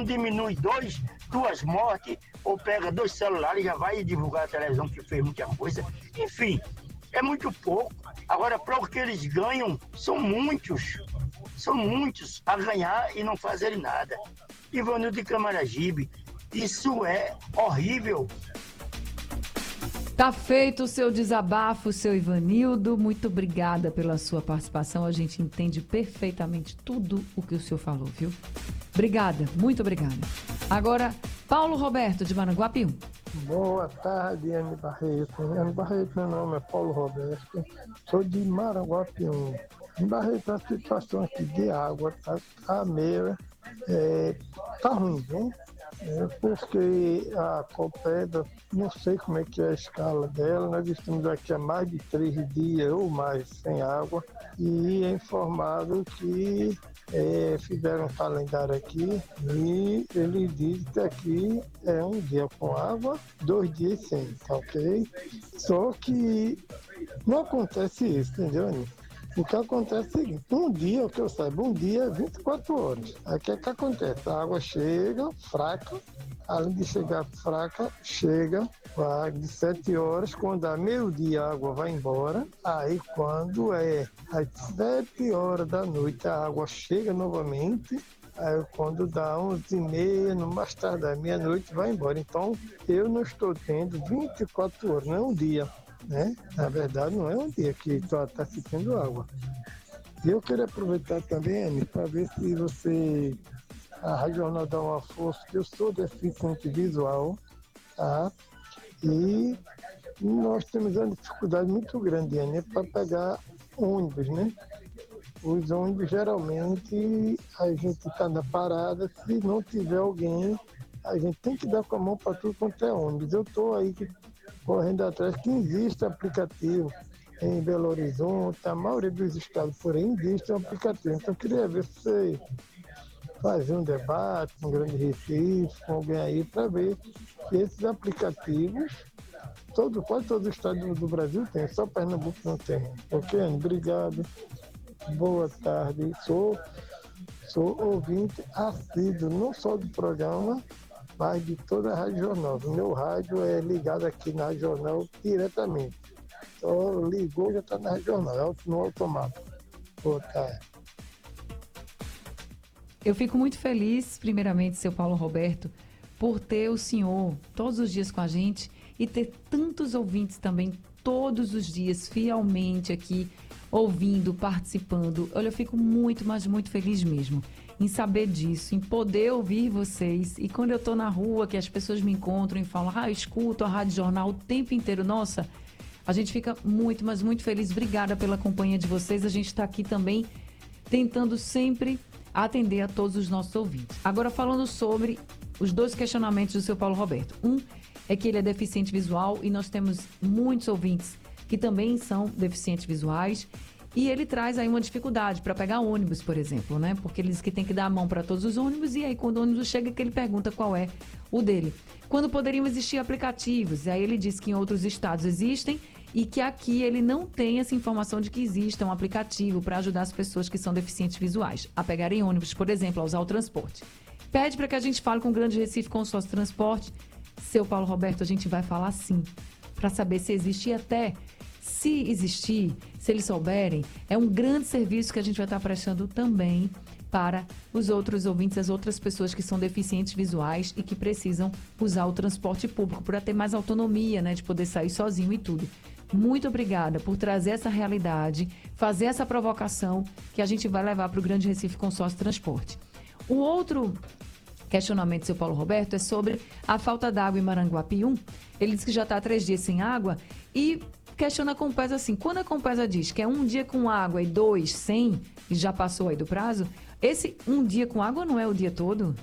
quando diminui duas mortes, ou pega 2 celulares, já vai divulgar a televisão que fez muita coisa. Enfim, é muito pouco. Agora, para o que eles ganham, são muitos a ganhar e não fazerem nada. Ivanildo de Camaragibe, isso é horrível. Tá feito o seu desabafo, seu Ivanildo. Muito obrigada pela sua participação. A gente entende perfeitamente tudo o que o senhor falou, viu? Obrigada, muito obrigada. Agora, Paulo Roberto, de Maranguapium. Boa tarde, Anne Barreto. Anne Barreto, meu nome é Paulo Roberto. Sou de Maranguapium. Em Barreto, a situação aqui de água tá meio... tá ruim, né? Porque a Copeda, não sei como é que é a escala dela, nós estamos aqui há mais de 3 dias ou mais sem água e é informado que fizeram um calendário aqui e ele diz que aqui é 1 dia com água, 2 dias sem, tá ok? Só que não acontece isso, entendeu, Aninha? O que acontece é o seguinte, um dia, o que eu saiba, um dia é 24 horas. Aí o que acontece? A água chega fraca, além de chegar fraca, chega de 7 horas, quando dá meio-dia a água vai embora. Aí quando é às 7 horas da noite a água chega novamente. Aí quando dá 11h30, no mais tarde da meia-noite vai embora. Então eu não estou tendo 24 horas, não é um dia. Né? Na verdade, não é um dia que está se tendo água. E eu queria aproveitar também, Anny, para ver se a Rádio Jornal dá uma força, que eu sou deficiente visual, tá? E nós temos uma dificuldade muito grande, Anny, para pegar ônibus, né? Os ônibus, geralmente, a gente está na parada, se não tiver alguém, a gente tem que dar com a mão para tudo quanto é ônibus. Eu estou aí correndo atrás que existe aplicativo em Belo Horizonte, a maioria dos estados por aí existe um aplicativo. Então eu queria ver se você fazer um debate com o Grande Recife, com alguém aí, para ver se esses aplicativos, quase todos os estados do Brasil tem, só Pernambuco não tem. Ok, Anny? Obrigado. Boa tarde. Sou ouvinte assíduo, não só do programa, mas de toda a Rádio Jornal. O meu rádio é ligado aqui na Rádio Jornal diretamente. Só ligou, já está na Rádio Jornal, no automático. Boa tarde. Eu fico muito feliz, primeiramente, seu Paulo Roberto, por ter o senhor todos os dias com a gente e ter tantos ouvintes também todos os dias, fielmente aqui, ouvindo, participando. Olha, eu fico muito, mas muito feliz mesmo em saber disso, em poder ouvir vocês. E quando eu estou na rua, que as pessoas me encontram e falam, eu escuto a Rádio Jornal o tempo inteiro. Nossa, a gente fica muito, mas muito feliz. Obrigada pela companhia de vocês. A gente está aqui também tentando sempre atender a todos os nossos ouvintes. Agora, falando sobre os 2 questionamentos do seu Paulo Roberto. Um é que ele é deficiente visual e nós temos muitos ouvintes que também são deficientes visuais. E ele traz aí uma dificuldade para pegar ônibus, por exemplo, né? Porque ele diz que tem que dar a mão para todos os ônibus e aí quando o ônibus chega que ele pergunta qual é o dele. Quando poderiam existir aplicativos? E aí ele diz que em outros estados existem e que aqui ele não tem essa informação de que exista um aplicativo para ajudar as pessoas que são deficientes visuais a pegarem ônibus, por exemplo, a usar o transporte. Pede para que a gente fale com o Grande Recife Consórcio Transporte. Seu Paulo Roberto, a gente vai falar sim, para saber se existe e até... Se existir, se eles souberem, é um grande serviço que a gente vai estar prestando também para os outros ouvintes, as outras pessoas que são deficientes visuais e que precisam usar o transporte público para ter mais autonomia, né, de poder sair sozinho e tudo. Muito obrigada por trazer essa realidade, fazer essa provocação que a gente vai levar para o Grande Recife Consórcio Transporte. O outro questionamento do seu Paulo Roberto é sobre a falta d'água em Maranguapium. Ele diz que já está há 3 dias sem água e questiona a Compesa assim, quando a Compesa diz que é 1 dia com água e 2 sem, e já passou aí do prazo, esse 1 dia com água não é o dia todo?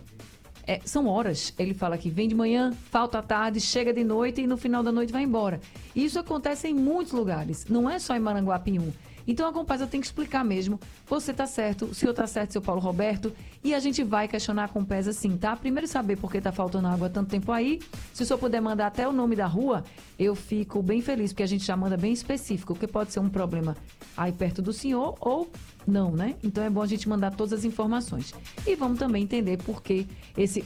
São horas. Ele fala que vem de manhã, falta à tarde, chega de noite e no final da noite vai embora. E isso acontece em muitos lugares, não é só em Maranguapium. Então a Compesa tem que explicar mesmo, você tá certo, o senhor tá certo, seu Paulo Roberto, e a gente vai questionar a Compesa sim, tá? Primeiro saber por que tá faltando água há tanto tempo aí, se o senhor puder mandar até o nome da rua, eu fico bem feliz, porque a gente já manda bem específico, porque pode ser um problema aí perto do senhor ou não, né? Então é bom a gente mandar todas as informações. E vamos também entender por que esse